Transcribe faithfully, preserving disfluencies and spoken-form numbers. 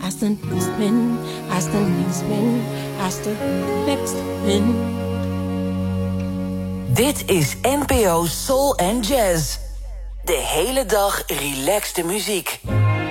As the next man, as the next man, as the next man. Dit is N P O Soul and Jazz. De hele dag relaxte muziek.